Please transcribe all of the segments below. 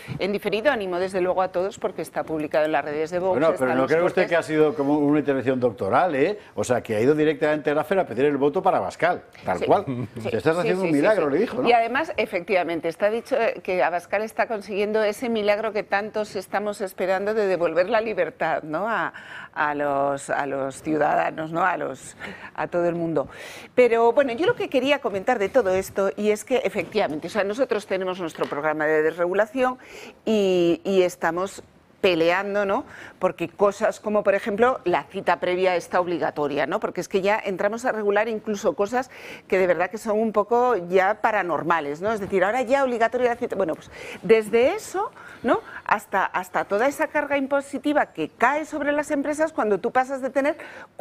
en diferido. Animo desde luego a todos porque está publicado en las redes de Vox. Bueno, pero no cree usted que ha sido como una intervención doctoral, ¿eh? O sea, que ha ido directamente a la FER a pedir el voto para Abascal, tal cual. Te estás haciendo un milagro, le dijo, ¿no? Y además, efectivamente, está dicho que Abascal está consiguiendo ese milagro que tantos estamos esperando de devolver la libertad, ¿no? a los ciudadanos, ¿no? a todo el mundo. Pero bueno, yo lo que quería comentar de todo esto, y es que efectivamente, o sea, nosotros tenemos nuestro programa de desregulación y estamos peleando, ¿no? Porque cosas como, por ejemplo, la cita previa está obligatoria, ¿no? Porque es que ya entramos a regular incluso cosas que de verdad que son un poco ya paranormales, ¿no? Es decir, ahora ya obligatoria la cita. Bueno, pues desde eso, ¿no? Hasta toda esa carga impositiva que cae sobre las empresas cuando tú pasas de tener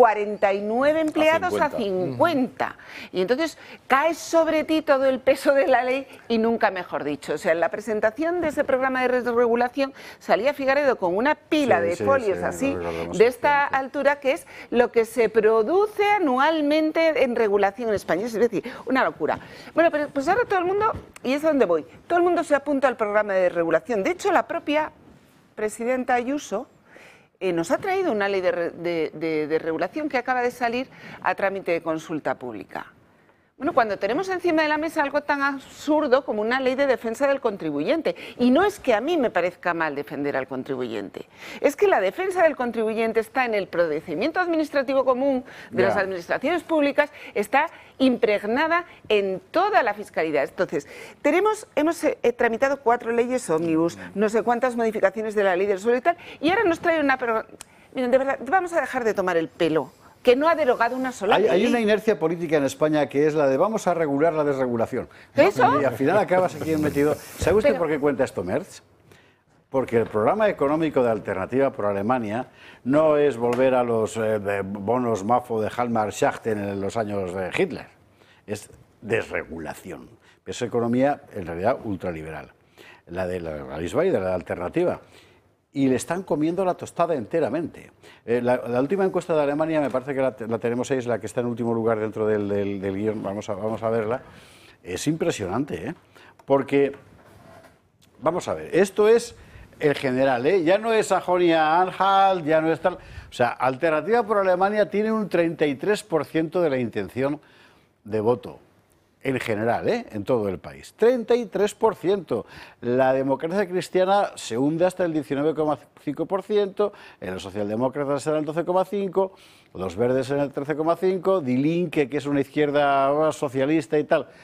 49 empleados a 50. Y entonces cae sobre ti todo el peso de la ley y nunca mejor dicho. O sea, en la presentación de ese programa de desregulación salía Figaredo con una pila de folios así, de esta altura, que es lo que se produce anualmente en regulación en España. Es decir, una locura. Bueno, pero pues ahora todo el mundo, y es a donde voy, todo el mundo se apunta al programa de regulación. De hecho, la propia presidenta Ayuso nos ha traído una ley de regulación que acaba de salir a trámite de consulta pública. Bueno, cuando tenemos encima de la mesa algo tan absurdo como una ley de defensa del contribuyente, y no es que a mí me parezca mal defender al contribuyente, es que la defensa del contribuyente está en el procedimiento administrativo común de las administraciones públicas, está impregnada en toda la fiscalidad. Entonces, hemos tramitado 4 leyes ómnibus, no sé cuántas modificaciones de la ley del suelo y tal, y ahora nos trae una... Miren, de verdad, vamos a dejar de tomar el pelo, que no ha derogado una sola ley. Hay una inercia política en España que es la de vamos a regular la desregulación. ¿Eso? Y al final acabas aquí metido. ¿Sabe usted por qué cuenta esto, Merz? Porque el programa económico de Alternativa por Alemania no es volver a los bonos MAFO de Hallmark-Schachten en los años de Hitler. Es desregulación. Es economía, en realidad, ultraliberal. La de la Lisbay, de la Alternativa. Y le están comiendo la tostada enteramente. La última encuesta de Alemania, me parece que la tenemos ahí, es la que está en último lugar dentro del guión, vamos a verla. Es impresionante, ¿eh? Porque, vamos a ver, esto es el general, ¿eh? Ya no es Sajonia-Anhalt, ya no es tal... O sea, Alternativa por Alemania tiene un 33% de la intención de voto. En general, en todo el país. 33%. La democracia cristiana se hunde hasta el 19,5%, en los socialdemócratas será el 12,5%, los verdes en el 13,5%, Die Linke, que es una izquierda socialista y tal,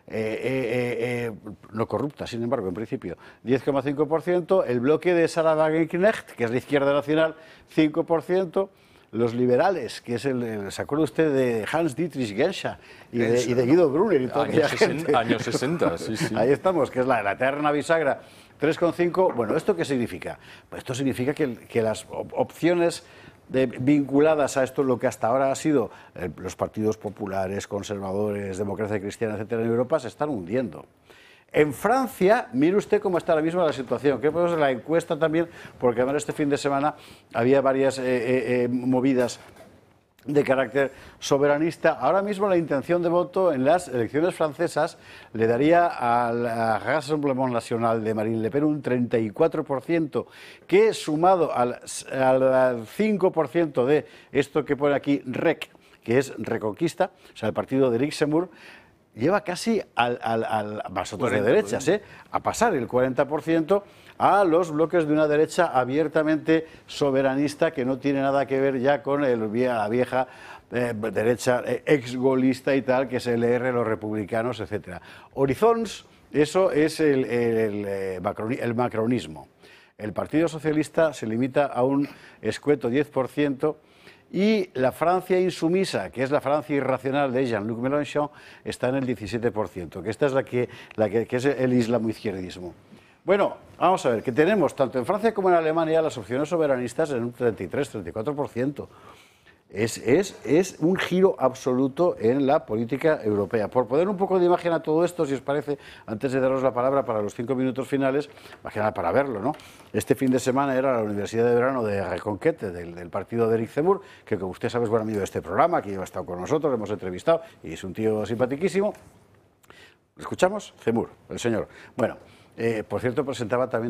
no corrupta, sin embargo, en principio, 10,5%, el bloque de Sarah Wagenknecht, que es la izquierda nacional, 5%, los liberales, que es ¿se acuerda usted de Hans-Dietrich Genscher y de Guido Brunner y toda aquella gente? Años 60, sí, sí. Ahí estamos, que es la eterna bisagra, 3,5. Bueno, ¿esto qué significa? Pues esto significa que las opciones vinculadas a esto, lo que hasta ahora ha sido los partidos populares, conservadores, democracia cristiana, etcétera, en Europa, se están hundiendo. En Francia, mire usted cómo está ahora mismo la situación, que pues la encuesta también, porque además este fin de semana había varias movidas de carácter soberanista. Ahora mismo la intención de voto en las elecciones francesas le daría al Rassemblement National de Marine Le Pen un 34%, que sumado al 5% de esto que pone aquí REC, que es Reconquista, o sea, el partido de Eric Zemmour, lleva casi más otros de derechas, a pasar el 40% a los bloques de una derecha abiertamente soberanista que no tiene nada que ver ya con la vieja derecha exgolista y tal, que es el LR, los republicanos, etc. Horizons, eso es el macronismo. El Partido Socialista se limita a un escueto 10%, y la Francia insumisa, que es la Francia irracional de Jean-Luc Mélenchon, está en el 17%, que esta es la que es el islamoizquierdismo. Bueno, vamos a ver, que tenemos tanto en Francia como en Alemania las opciones soberanistas en un 33-34%. Es un giro absoluto en la política europea. Por poner un poco de imagen a todo esto, si os parece, antes de daros la palabra para los 5 minutos finales, más que nada para verlo, ¿no? Este fin de semana era la Universidad de Verano de Reconquête, del partido de Eric Zemmour, que como usted sabe es buen amigo de este programa, que ha estado con nosotros, lo hemos entrevistado y es un tío simpaticísimo. ¿Lo escuchamos? Zemmour, el señor. Bueno, por cierto, presentaba también